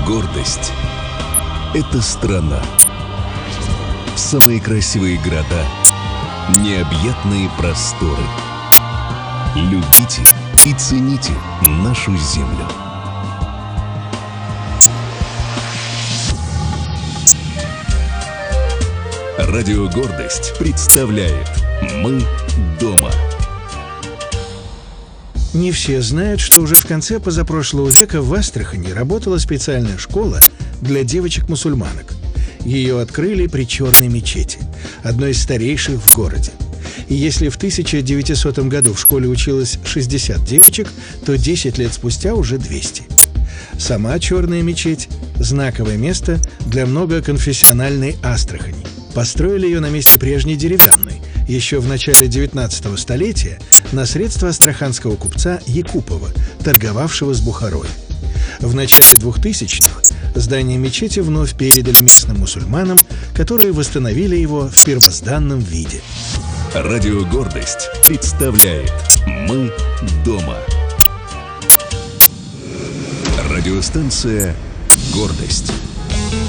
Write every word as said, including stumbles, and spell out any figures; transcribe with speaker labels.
Speaker 1: Гордость – это страна. Самые красивые города, необъятные просторы. Любите и цените нашу землю. Радио «Гордость» представляет «Мы дома».
Speaker 2: Не все знают, что уже в конце позапрошлого века в Астрахани работала специальная школа для девочек-мусульманок. Ее открыли при Черной мечети, одной из старейших в городе. И если в тысяча девятисотом году в школе училось шестьдесят девочек, то десять лет спустя уже двести. Сама Черная мечеть – знаковое место для многоконфессиональной Астрахани. Построили ее на месте прежней деревянной, еще в начале девятнадцатого столетия, на средства астраханского купца Якупова, торговавшего с Бухарой. В начале двухтысячных здание мечети вновь передали местным мусульманам, которые восстановили его в первозданном виде.
Speaker 1: Радио «Гордость» представляет «Мы дома». Радиостанция «Гордость».